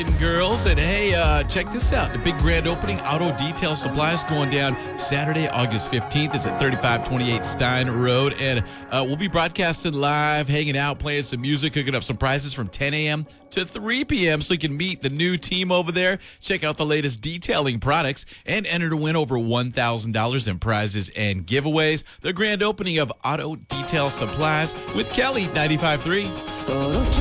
Girls, and hey, check this out. The big grand opening, Auto Detail Supplies, going down Saturday, August 15th. It's at 3528 Stein Road, and we'll be broadcasting live, hanging out, playing some music, cooking up some prizes from 10 a.m. to 3 p.m. so you can meet the new team over there, check out the latest detailing products, and enter to win over $1,000 in prizes and giveaways. The grand opening of Auto Detail Supplies with Kelly 95.3.